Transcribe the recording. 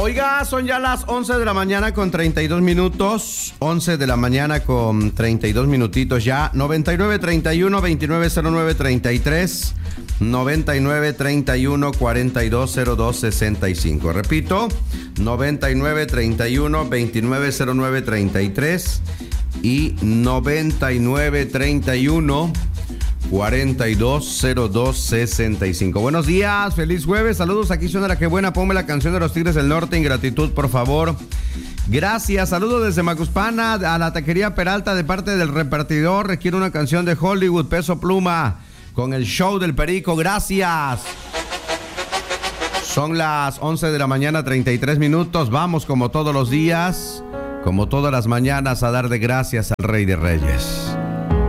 Oiga, son ya las 11 de la mañana con 32 minutos. 11 de la mañana con 32 minutitos ya. 9931-2909-33. 9931-4202-65. Repito, 9931-2909-33 y 9931-4202-65. Buenos días, feliz jueves, saludos, aquí suena la que buena, ponme la canción de los Tigres del Norte, Ingratitud, por favor. Gracias, saludos desde Macuspana a la taquería Peralta de parte del repartidor, requiere una canción de Hollywood, Peso Pluma, con el show del Perico, gracias. Son las 11 de la mañana, 33 minutos, vamos como todos los días, como todas las mañanas a dar de gracias al Rey de Reyes.